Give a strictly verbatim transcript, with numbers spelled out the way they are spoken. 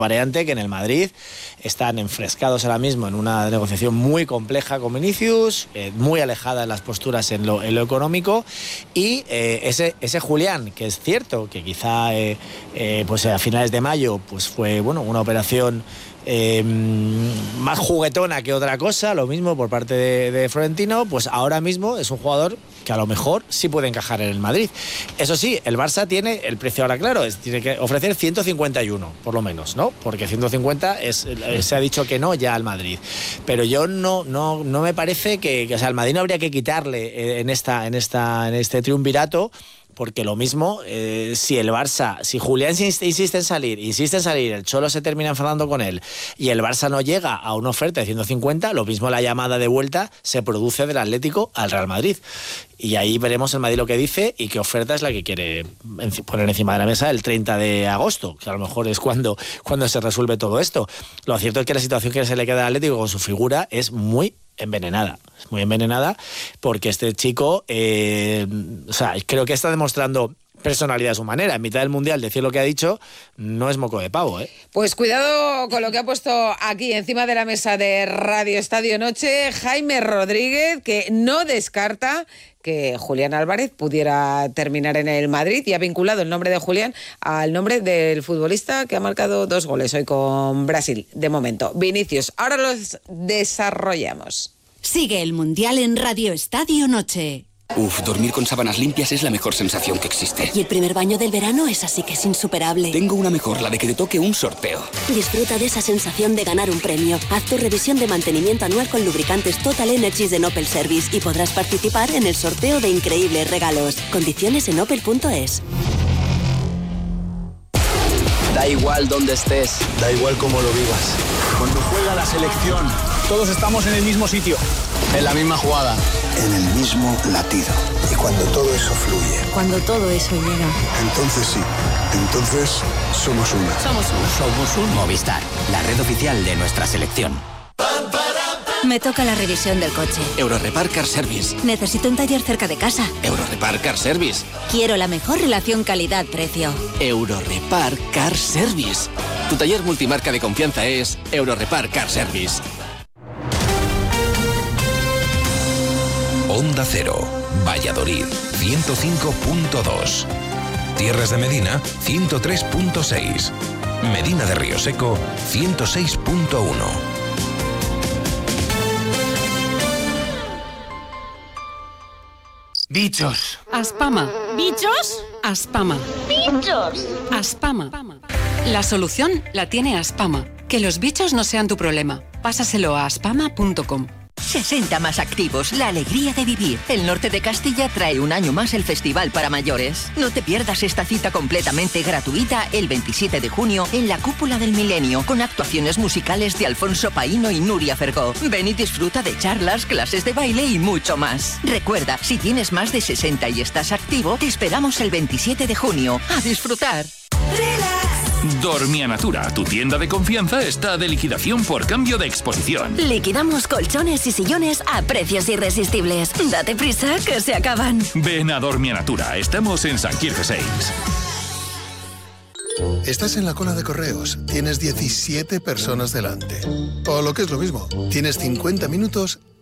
Variante que en el Madrid están enfrescados ahora mismo en una negociación muy compleja con Vinicius, eh, muy alejada en las posturas en lo, en lo económico, y eh, ese, ese Julián, que es cierto que quizá eh, eh, pues a finales de mayo pues fue bueno una operación Eh, más juguetona que otra cosa, lo mismo por parte de, de Florentino, pues ahora mismo es un jugador que a lo mejor sí puede encajar en el Madrid. Eso sí, el Barça tiene el precio ahora claro, es, tiene que ofrecer ciento cincuenta y uno, por lo menos, ¿no? Porque ciento cincuenta es, se ha dicho que no ya al Madrid. Pero yo no, no, no me parece que, que o sea, al Madrid no habría que quitarle en, esta, en, esta, en este triunvirato. Porque lo mismo, eh, si el Barça, si Julián insiste en salir, insiste en salir, el Cholo se termina enfadando con él y el Barça no llega a una oferta de ciento cincuenta, lo mismo la llamada de vuelta se produce del Atlético al Real Madrid. Y ahí veremos el Madrid lo que dice y qué oferta es la que quiere poner encima de la mesa el treinta de agosto, que a lo mejor es cuando, cuando se resuelve todo esto. Lo cierto es que la situación que se le queda al Atlético con su figura es muy envenenada, es muy envenenada porque este chico, eh, o sea, creo que está demostrando personalidad a su manera. En mitad del Mundial decir lo que ha dicho no es moco de pavo, ¿eh? Pues cuidado con lo que ha puesto aquí encima de la mesa de Radio Estadio Noche Jaime Rodríguez, que no descarta que Julián Álvarez pudiera terminar en el Madrid, y ha vinculado el nombre de Julián al nombre del futbolista que ha marcado dos goles hoy con Brasil, de momento, Vinicius. Ahora los desarrollamos. Sigue el Mundial en Radio Estadio Noche. Uf, dormir con sábanas limpias es la mejor sensación que existe. Y el primer baño del verano es así que es insuperable. Tengo una mejor, la de que te toque un sorteo. Disfruta de esa sensación de ganar un premio. Haz tu revisión de mantenimiento anual con lubricantes Total Energies de Opel Service y podrás participar en el sorteo de increíbles regalos. Condiciones en opel punto es. Da igual dónde estés, da igual cómo lo vivas. Cuando juega la selección, todos estamos en el mismo sitio, en la misma jugada, en el mismo latido. Y cuando todo eso fluye, cuando todo eso llega, entonces sí, entonces somos uno. Somos uno. Somos un Movistar, la red oficial de nuestra selección. Me toca la revisión del coche. Eurorepar Car Service. Necesito un taller cerca de casa. Eurorepar Car Service. Quiero la mejor relación calidad-precio. Eurorepar Car Service. Tu taller multimarca de confianza es Eurorepar Car Service. Onda Cero, Valladolid, ciento cinco punto dos. Tierras de Medina, ciento tres punto seis. Medina de Río Seco, ciento seis punto uno. Bichos. Aspama. ¿Bichos? Aspama. Bichos. Aspama. La solución la tiene Aspama. Que los bichos no sean tu problema. Pásaselo a aspama punto com. sesenta más activos, la alegría de vivir. El norte de Castilla trae un año más el festival para mayores. No te pierdas esta cita completamente gratuita el veintisiete de junio en la Cúpula del Milenio, con actuaciones musicales de Alfonso Paíno y Nuria Fergó. Ven y disfruta de charlas, clases de baile y mucho más. Recuerda, si tienes más de sesenta y estás activo, te esperamos el veintisiete de junio. ¡A disfrutar! Dormianatura, tu tienda de confianza, está de liquidación por cambio de exposición. Liquidamos colchones y sillones a precios irresistibles. Date prisa, que se acaban. Ven a Dormianatura, estamos en San Quirze seis. Estás en la cola de correos, tienes diecisiete personas delante. O lo que es lo mismo, tienes cincuenta minutos